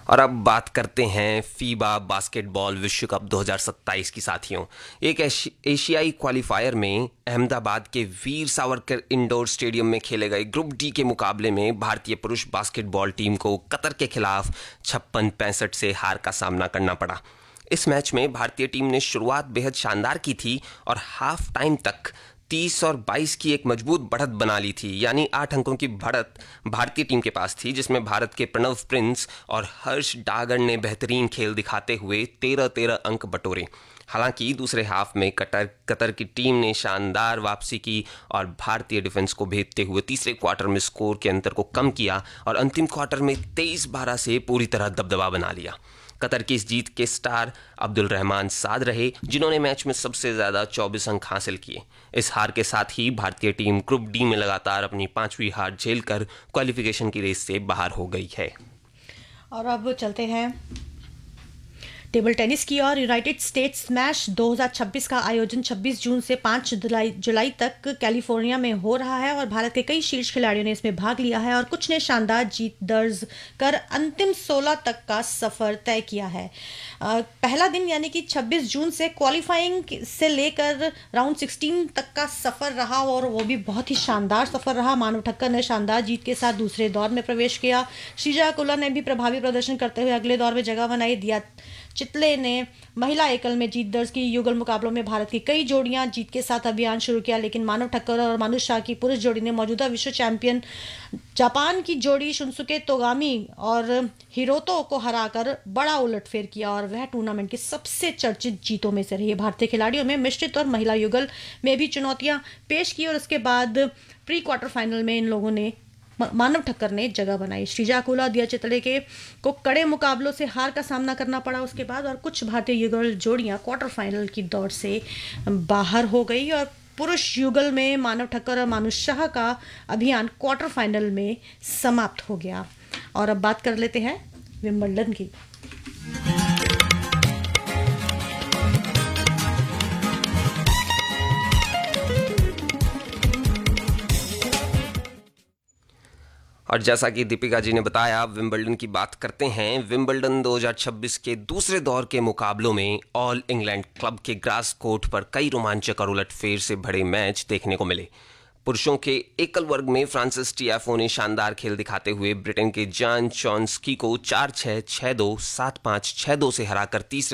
और अब बात करते हैं फीबा बास्केटबॉल विश्व कप 2027 की साथियों। एक एशियाई क्वालिफायर में अहमदाबाद के वीर सावरकर इंडोर स्टेडियम में खेले गए ग्रुप डी के मुकाबले में भारतीय पुरुष बास्केटबॉल टीम को कतर के खिलाफ 56-65 से हार का सामना करना पड़ा। इस मैच में भारतीय टीम ने शुरुआत बेहद शानदार की थी और हाफ टाइम तक 30 और 22 की एक मजबूत बढ़त बना ली थी, यानी 8 अंकों की बढ़त भारतीय टीम के पास थी, जिसमें भारत के प्रणव प्रिंस और हर्ष डागर ने बेहतरीन खेल दिखाते हुए 13-13 अंक बटोरे। हालांकि दूसरे हाफ में कतर की टीम ने शानदार वापसी की और भारतीय डिफेंस को भेदते हुए तीसरे क्वार्टर में स्कोर के अंतर को कम किया और अंतिम क्वार्टर में 23-12 से पूरी तरह दबदबा बना लिया। कतर की इस जीत के स्टार अब्दुल रहमान साद रहे, जिन्होंने मैच में सबसे ज़्यादा 24 अंक हासिल किए। इस हार के साथ ही भारतीय टीम ग्रुप डी में लगातार अपनी 5वीं हार झेलकर क्वालिफिकेशन की रेस से बाहर हो गई है। और अब चलते हैं टेबल टेनिस की ओर। यूनाइटेड स्टेट्स स्मैश 2026 का आयोजन 26 जून से 5 जुलाई तक कैलिफोर्निया में हो रहा है और भारत के कई शीर्ष खिलाड़ियों ने इसमें भाग लिया है और कुछ ने शानदार जीत दर्ज कर अंतिम 16 तक का सफर तय किया है। पहला दिन यानी कि 26 जून से क्वालिफाइंग से लेकर राउंड 16 तक का सफर रहा और वो भी बहुत ही शानदार सफर रहा। मानव ठक्कर ने शानदार जीत के साथ दूसरे दौर में प्रवेश किया। श्रीजा कुल्ला ने भी प्रभावी प्रदर्शन करते हुए अगले दौर में जगह बनाई। दिया चितले ने महिला एकल में जीत दर्ज की। युगल मुकाबलों में भारत की कई जोड़ियां जीत के साथ अभियान शुरू किया, लेकिन मानव ठक्कर और मानुष शाह की पुरुष जोड़ी ने मौजूदा विश्व चैंपियन जापान की जोड़ी शुनसुके तोगामी और हिरोतो को हराकर बड़ा उलटफेर किया और वह टूर्नामेंट की सबसे चर्चित जीतों में से रही। भारतीय खिलाड़ियों में मिश्रित और महिला युगल में भी चुनौतियां पेश की और उसके बाद प्री क्वार्टर फाइनल में इन लोगों ने मानव ठक्कर ने जगह बनाई। श्रीजा कुला दिया चितले को कड़े मुकाबलों से हार का सामना करना पड़ा उसके बाद, और कुछ भारतीय युगल जोड़ियां क्वार्टर फाइनल की दौड़ से बाहर हो गई और पुरुष युगल में मानव ठक्कर और मानुष शाह का अभियान क्वार्टर फाइनल में समाप्त हो गया। और अब बात कर लेते हैं विंबलडन की। और जैसा कि दीपिका जी ने बताया, विंबलडन की बात करते हैं। विंबलडन 2026 के दूसरे दौर के मुकाबलों में ऑल इंग्लैंड क्लब के ग्रास कोर्ट पर कई रोमांचक और उलटफेर से भरे मैच देखने को मिले। पुरुषों के एकल वर्ग में फ्रांसिस टियाफो ने शानदार खेल दिखाते हुए ब्रिटेन के जॉन चॉम्स्की को 4-6, 6-2, 7-5, 6-2 से हराकर तीसरे